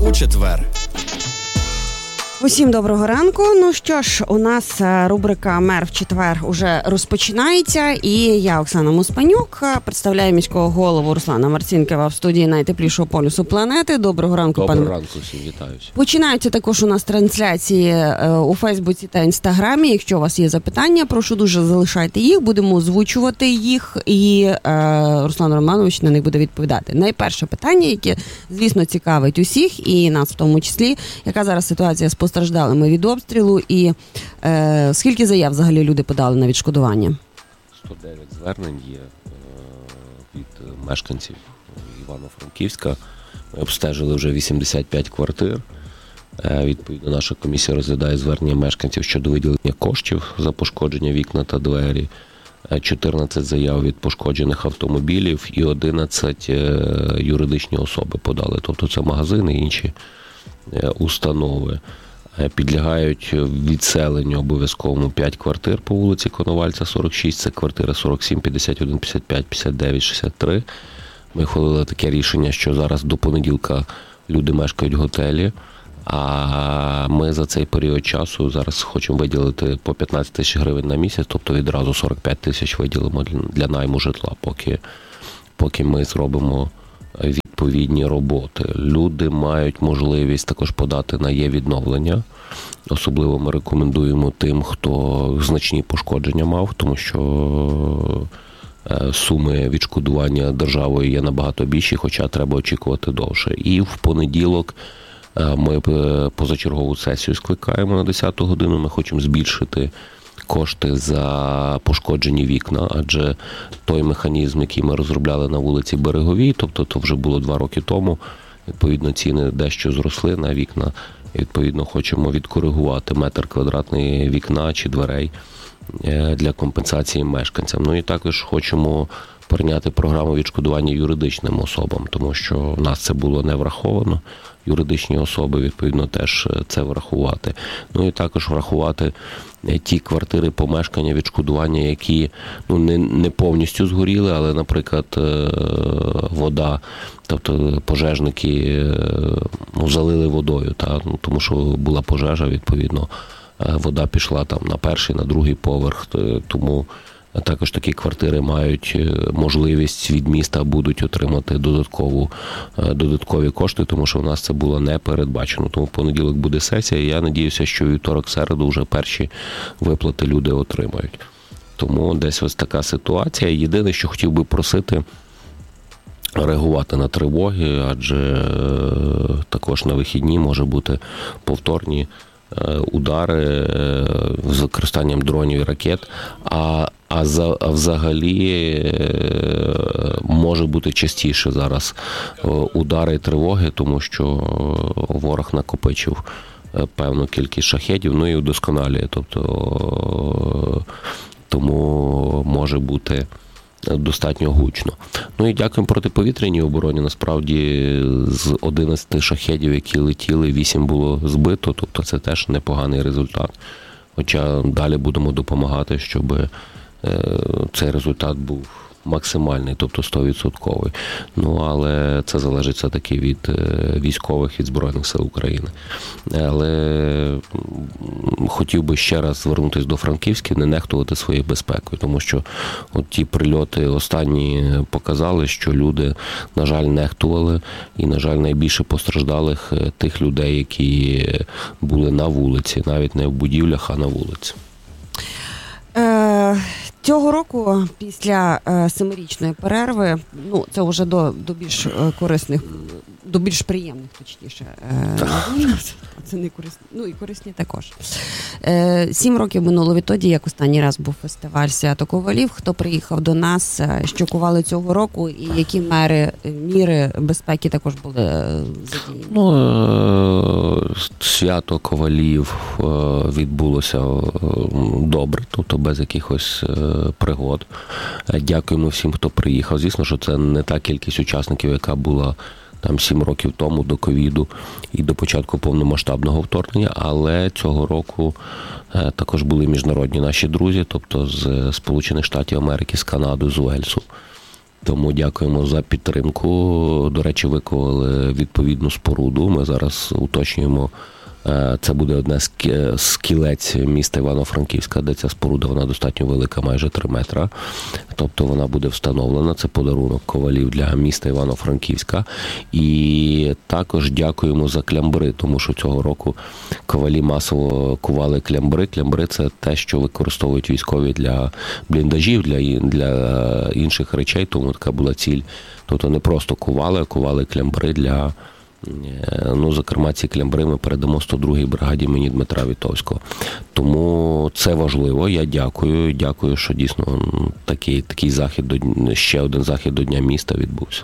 у четвер. Усім доброго ранку. Ну що ж, у нас рубрика «Мер в четвер» уже розпочинається. І я, Оксана Муспанюк, представляю міського голову Руслана Марцінкова в студії найтеплішого полюсу планети. Доброго ранку, пане. Доброго ранку, всім вітаюся. Починаються також у нас трансляції у Фейсбуці та Інстаграмі. Якщо у вас є запитання, прошу дуже залишайте їх, будемо озвучувати їх, і Руслан Романович на них буде відповідати. Найперше питання, яке, звісно, цікавить усіх, і нас в тому числі, яка зараз ситуація з постраждалими від обстрілу, і скільки заяв взагалі люди подали на відшкодування? 109 звернень є від мешканців Івано-Франківська. Ми обстежили вже 85 квартир. Відповідно, наша комісія розглядає звернення мешканців щодо виділення коштів за пошкодження вікна та двері. 14 заяв від пошкоджених автомобілів і 11 юридичні особи подали. Тобто це магазини і інші установи. Підлягають відселенню обов'язковому 5 квартир по вулиці Коновальця, 46, це квартири 47, 51, 55, 59, 63. Ми ухвалили таке рішення, що зараз до понеділка люди мешкають в готелі, а ми за цей період часу зараз хочемо виділити по 15 тисяч гривень на місяць, тобто відразу 45 тисяч виділимо для найму житла, поки ми зробимо відповідні роботи. Люди мають можливість також подати на є-відновлення. Особливо ми рекомендуємо тим, хто значні пошкодження мав, тому що суми відшкодування державою є набагато більші, хоча треба очікувати довше. І в понеділок ми позачергову сесію скликаємо на 10 годину. Ми хочемо збільшити кошти за пошкоджені вікна, адже той механізм, який ми розробляли на вулиці Береговій, тобто то вже було 2 роки тому, відповідно ціни дещо зросли на вікна, відповідно хочемо відкоригувати метр квадратний вікна чи дверей для компенсації мешканцям. Ну і також хочемо прийняти програму відшкодування юридичним особам, тому що в нас це було не враховано. Юридичні особи, відповідно, теж це врахувати. Ну і також врахувати ті квартири помешкання відшкодування, які не повністю згоріли, але, наприклад, вода, тобто пожежники залили водою, тому що була пожежа, відповідно, вода пішла там на перший, на другий поверх, тому також такі квартири мають можливість від міста будуть отримати додаткові кошти, тому що в нас це було не передбачено. Тому в понеділок буде сесія, і я надіюся, що вівторок-середу вже перші виплати люди отримають. Тому десь ось така ситуація. Єдине, що хотів би просити реагувати на тривоги, адже також на вихідні може бути повторні удари з використанням дронів і ракет, а взагалі може бути частіше зараз удари і тривоги, тому що ворог накопичив певну кількість шахедів, ну і удосконалює, тобто тому може бути достатньо гучно. Ну і дякуємо протиповітряній обороні. Насправді з 11 шахедів, які летіли, 8 було збито, тобто це теж непоганий результат. Хоча далі будемо допомагати, щоб цей результат був максимальний, тобто 100%. Ну, але це залежить все-таки від військових, від Збройних сил України. Але хотів би ще раз звернутися до франківських, не нехтувати своєю безпекою, тому що от ті прильоти останні показали, що люди, на жаль, нехтували, і, на жаль, найбільше постраждалих тих людей, які були на вулиці, навіть не в будівлях, а на вулиці. Цього року, після 7-річної перерви, це вже до більш корисних, до більш приємних, точніше, це не корисні, і корисні також. 7 років минуло відтоді, як останній раз був фестиваль «Свято ковалів». Хто приїхав до нас, що кували цього року, і які міри безпеки також були задіяні? Свято ковалів відбулося добре, тобто без якихось пригод. Дякуємо всім, хто приїхав. Звісно, що це не та кількість учасників, яка була там 7 років тому до ковіду і до початку повномасштабного вторгнення, але цього року також були міжнародні наші друзі, тобто з Сполучених Штатів Америки, з Канади, з Уельсу. Тому дякуємо за підтримку. До речі, виконали відповідну споруду. Ми зараз уточнюємо, це буде одне з кілець міста Івано-Франківська, де ця споруда, вона достатньо велика, майже 3 метра. Тобто вона буде встановлена. Це подарунок ковалів для міста Івано-Франківська. І також дякуємо за клямбри, тому що цього року ковалі масово кували клямбри. Клямбри – це те, що використовують військові для бліндажів, для інших речей, тому така була ціль. Тобто не просто кували, а кували клямбри для... зокрема, ці клямбри ми передамо 102-й бригаді імені Дмитра Вітовського. Тому це важливо. Я дякую, що дійсно такий захід, ще один захід до Дня міста відбувся.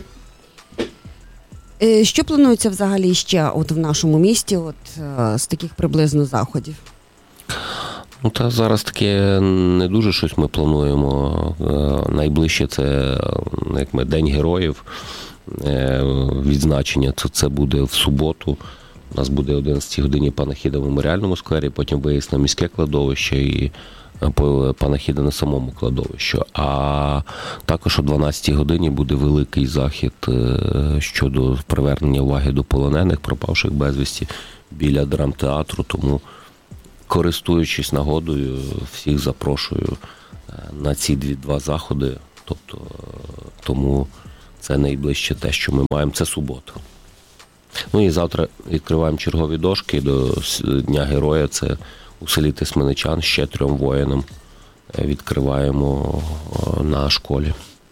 Що планується взагалі ще в нашому місті з таких приблизно заходів? Та зараз таке не дуже щось ми плануємо. Найближче це День героїв. Відзначення, це буде в суботу. У нас буде о 11 годині панахіда в меморіальному сквері, потім виїзд на міське кладовище і панахіда на самому кладовищі. А також о 12 годині буде великий захід щодо привернення уваги до полонених, пропавших безвісті біля драмтеатру. Тому, користуючись нагодою, всіх запрошую на ці два заходи. Тому це найближче те, що ми маємо, це субота. І завтра відкриваємо чергові дошки до Дня Героя. Це у селі Тисменичан ще 3 воїнам відкриваємо на школі.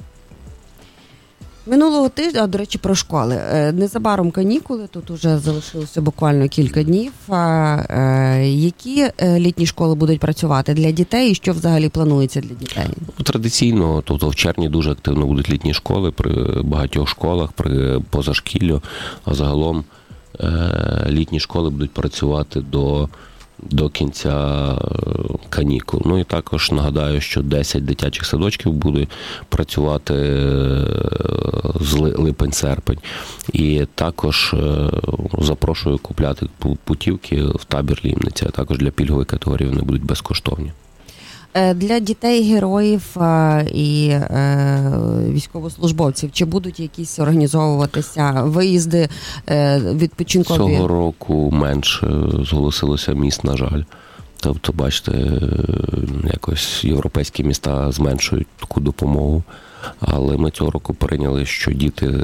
Минулого тижня, до речі, про школи. Незабаром канікули, тут уже залишилося буквально кілька днів. Які літні школи будуть працювати для дітей і що взагалі планується для дітей? Традиційно, в червні дуже активно будуть літні школи при багатьох школах, при позашкіллю, а загалом літні школи будуть працювати до кінця канікул. І також нагадаю, що 10 дитячих садочків будуть працювати з липень-серпень. І також запрошую купляти путівки в табір Лімниця. Також для пільгової категорії вони будуть безкоштовні. Для дітей-героїв і військовослужбовців, чи будуть якісь організовуватися виїзди відпочинкові? Цього року менше зголосилося міст, на жаль. Тобто, бачите, якось європейські міста зменшують таку допомогу. Але ми цього року прийняли, що діти,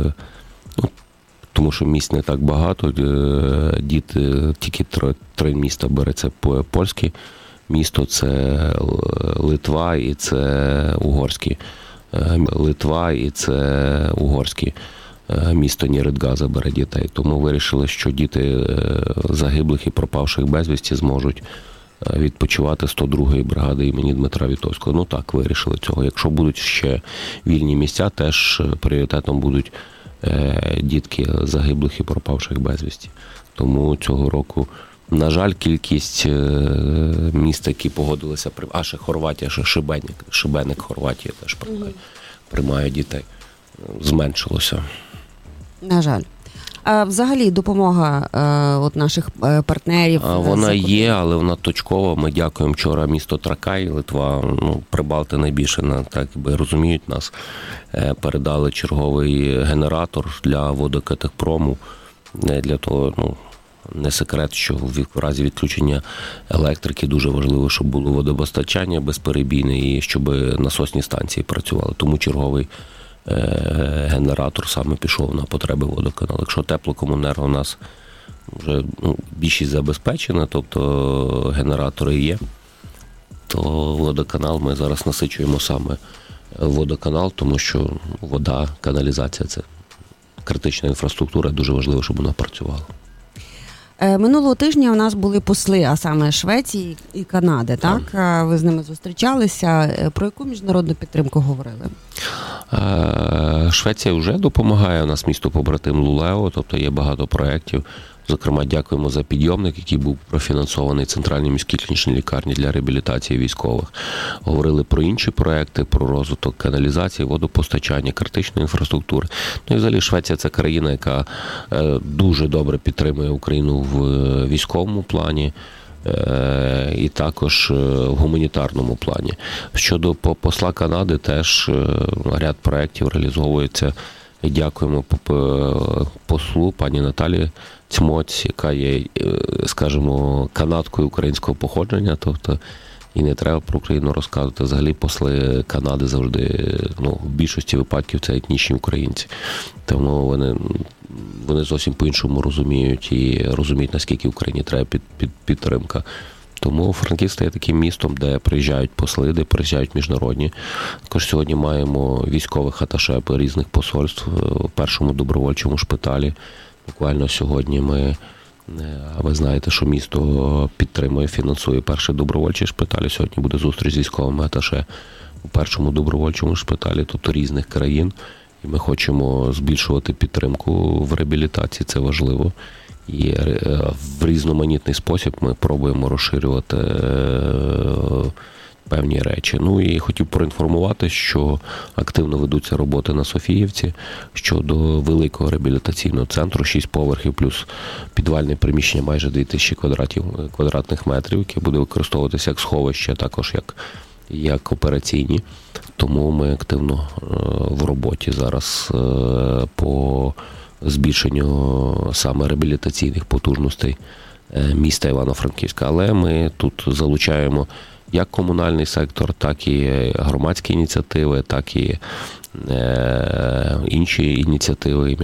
тому що місць не так багато, діти, тільки 3 міста бере, це польські місто, це Литва і це угорське місто Ніридгаза бере дітей. Тому вирішили, що діти загиблих і пропавших безвісті зможуть відпочивати 102-ї бригади імені Дмитра Вітовського. Так, вирішили цього. Якщо будуть ще вільні місця, теж пріоритетом будуть дітки загиблих і пропавших безвісті. Тому цього року, на жаль, кількість міст, які погодилися, ще Хорватія, ще Шибеник Хорватія теж приймає дітей, зменшилося. На жаль. А взагалі допомога наших партнерів? Вона є, але вона точкова. Ми дякуємо вчора місто Тракай, Литва, Прибалти найбільше, розуміють нас, передали черговий генератор для водокатехпрому, для того, не секрет, що в разі відключення електрики дуже важливо, щоб було водопостачання безперебійне і щоб насосні станції працювали. Тому черговий генератор саме пішов на потреби водоканалу. Якщо теплокомуненерго у нас вже більшість забезпечена, тобто генератори є, то водоканал ми зараз насичуємо саме водоканал, тому що вода, каналізація – це критична інфраструктура, дуже важливо, щоб вона працювала. Минулого тижня у нас були посли, а саме Швеції і Канади, так? Ви з ними зустрічалися. Про яку міжнародну підтримку говорили? Швеція вже допомагає. У нас місто побратим Лулео, тобто є багато проєктів. Зокрема, дякуємо за підйомник, який був профінансований Центральній міській клінічній лікарні для реабілітації військових. Говорили про інші проекти, про розвиток каналізації, водопостачання, критичної інфраструктури. І взагалі Швеція – це країна, яка дуже добре підтримує Україну в військовому плані. і також в гуманітарному плані. Щодо посла Канади, теж ряд проєктів реалізовується. І дякуємо послу пані Наталі Цмоць, яка є, скажімо, канадкою українського походження, тобто і не треба про Україну розказувати. Взагалі посли Канади завжди, в більшості випадків це етнічні українці. Тому вони зовсім по-іншому розуміють і розуміють, наскільки Україні треба підтримка. Тому Франківськ стає таким містом, де приїжджають посли, де приїжджають міжнародні. Також сьогодні маємо військових аташе різних посольств в першому добровольчому шпиталі. Буквально сьогодні ви знаєте, що місто підтримує, фінансує перший добровольчий шпиталь. Сьогодні буде зустріч з військовими аташе у першому добровольчому шпиталі, тобто різних країн. І ми хочемо збільшувати підтримку в реабілітації, це важливо. І в різноманітний спосіб ми пробуємо розширювати певні речі. І хотів проінформувати, що активно ведуться роботи на Софіївці щодо великого реабілітаційного центру, 6 поверхів плюс підвальне приміщення майже 2000 квадратних метрів, яке буде використовуватися як сховище, а також як операційні. Тому ми активно в роботі зараз по збільшенню саме реабілітаційних потужностей міста Івано-Франківська. Але ми тут залучаємо як комунальний сектор, так і громадські ініціативи, так і інші ініціативи.